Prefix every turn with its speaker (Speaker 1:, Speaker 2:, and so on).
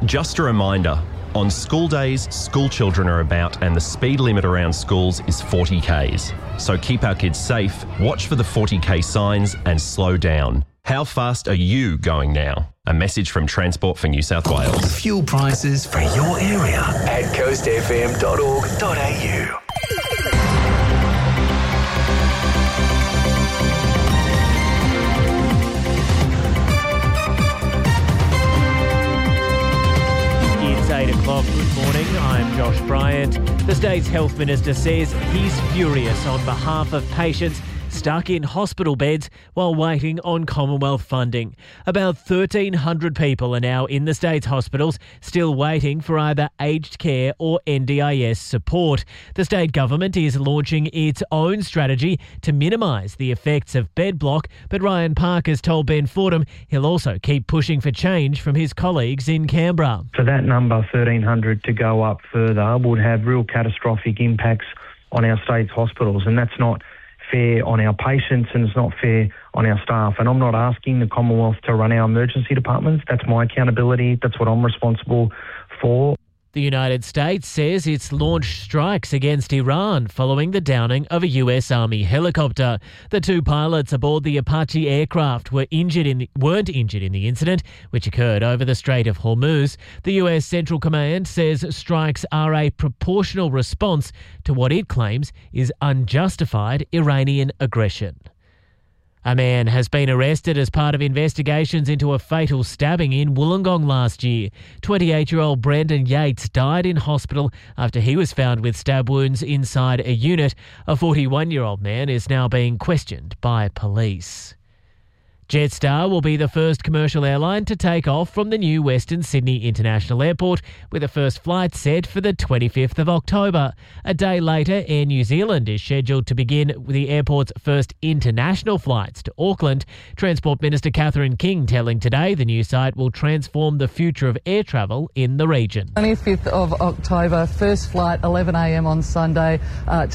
Speaker 1: Just a reminder, on school days, school children are about and the speed limit around schools is 40 Ks. So keep our kids safe, watch for the 40 K signs and slow down. How fast are you going now? A message from Transport for New South Wales.
Speaker 2: Fuel prices for your area at coastfm.org.au.
Speaker 3: It's 8 o'clock. Good morning. I'm Josh Bryant. The state's health minister says he's furious on behalf of patients stuck in hospital beds while waiting on Commonwealth funding. About 1,300 people are now in the state's hospitals, still waiting for either aged care or NDIS support. The state government is launching its own strategy to minimise the effects of bed block, but Ryan Park has told Ben Fordham he'll also keep pushing for change from his colleagues in Canberra.
Speaker 4: For that number, 1,300 to go up further, would have real catastrophic impacts on our state's hospitals, and that's not fair on our patients and it's not fair on our staff. And I'm not asking the Commonwealth to run our emergency departments. That's my accountability. That's what I'm responsible for.
Speaker 3: The United States says it's launched strikes against Iran following the downing of a US Army helicopter. The two pilots aboard the Apache aircraft weren't injured in the incident, which occurred over the Strait of Hormuz. The US Central Command says strikes are a proportional response to what it claims is unjustified Iranian aggression. A man has been arrested as part of investigations into a fatal stabbing in Wollongong last year. 28-year-old Brendan Yates died in hospital after he was found with stab wounds inside a unit. A 41-year-old man is now being questioned by police. Jetstar will be the first commercial airline to take off from the new Western Sydney International Airport, with the first flight set for the 25th of October. A day later, Air New Zealand is scheduled to begin the airport's first international flights to Auckland. Transport Minister Catherine King telling Today the new site will transform the future of air travel in the region.
Speaker 5: 25th of October, first flight 11 a.m. on Sunday.